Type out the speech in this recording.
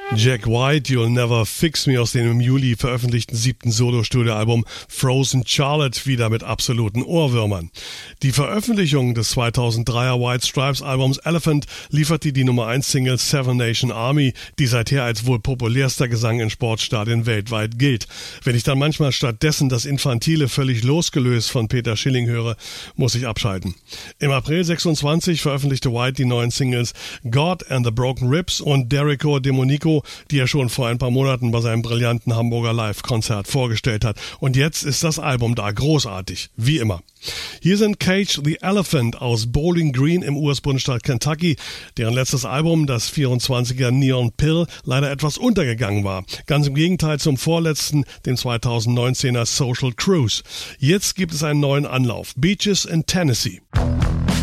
Jack White, You'll Never Fix Me aus dem im Juli veröffentlichten 7. Solo-Studioalbum Frozen Charlotte wieder mit absoluten Ohrwürmern. Die Veröffentlichung des 2003er White Stripes Albums Elephant lieferte die Nummer 1 Single Seven Nation Army, die seither als wohl populärster Gesang in Sportstadien weltweit gilt. Wenn ich dann manchmal stattdessen das Infantile völlig losgelöst von Peter Schilling höre, muss ich abschalten. Im April 26 veröffentlichte White die neuen Singles God and the Broken Ribs und Derico Demonico, die er schon vor ein paar Monaten bei seinem brillanten Hamburger Live-Konzert vorgestellt hat. Und jetzt ist das Album da, großartig, wie immer. Hier sind Cage the Elephant aus Bowling Green im US-Bundesstaat Kentucky, deren letztes Album, das 24er Neon Pill, leider etwas untergegangen war. Ganz im Gegenteil zum vorletzten, dem 2019er Social Cruise. Jetzt gibt es einen neuen Anlauf, Beaches in Tennessee.